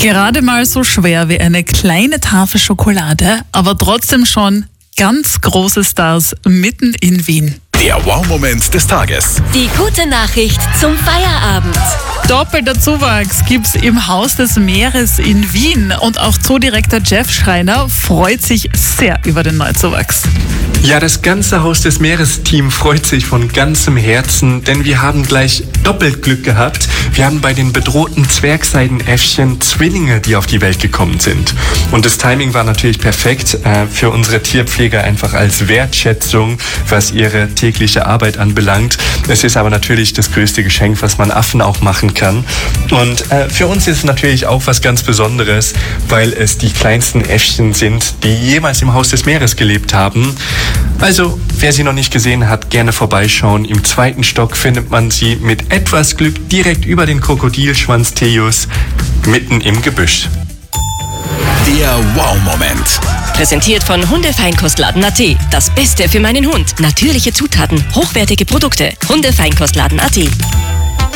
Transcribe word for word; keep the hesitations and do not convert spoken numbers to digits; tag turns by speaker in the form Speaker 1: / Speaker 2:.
Speaker 1: Gerade mal so schwer wie eine kleine Tafel Schokolade, aber trotzdem schon ganz große Stars mitten in Wien.
Speaker 2: Der Wow-Moment des Tages.
Speaker 3: Die gute Nachricht zum Feierabend.
Speaker 1: Doppelter Zuwachs gibt's im Haus des Meeres in Wien und auch Zoodirektor Jeff Schreiner freut sich sehr über den Neuzuwachs.
Speaker 4: Ja, das ganze Haus des Meeres-Team freut sich von ganzem Herzen, denn wir haben gleich doppelt Glück gehabt. Wir haben bei den bedrohten Zwergseidenäffchen Zwillinge, die auf die Welt gekommen sind. Und das Timing war natürlich perfekt äh, für unsere Tierpfleger, einfach als Wertschätzung, was ihre tägliche Arbeit anbelangt. Es ist aber natürlich das größte Geschenk, was man Affen auch machen kann. Und äh, für uns ist es natürlich auch was ganz Besonderes, weil es die kleinsten Äffchen sind, die jemals im Haus des Meeres gelebt haben. Also, wer sie noch nicht gesehen hat, gerne vorbeischauen. Im zweiten Stock findet man sie mit etwas Glück direkt über den Krokodilschwanz Theus mitten im Gebüsch.
Speaker 2: Der Wow-Moment.
Speaker 3: Präsentiert von Hundefeinkostladen Punkt at. Das Beste für meinen Hund. Natürliche Zutaten, hochwertige Produkte. Hundefeinkostladen Punkt at.